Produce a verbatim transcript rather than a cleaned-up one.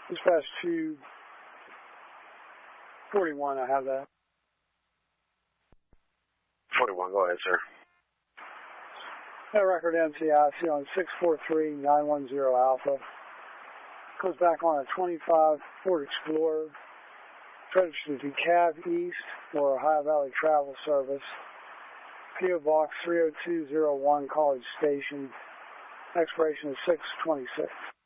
Dispatch two forty-one, I have that. forty-one, go ahead, sir. That record M C I C on six four three nine one zero Alpha. Comes back on a twenty-five Ford Explorer. Registered to Cab East for Ohio Valley Travel Service. P O Box three oh two oh one, College Station. Expiration is six twenty-six.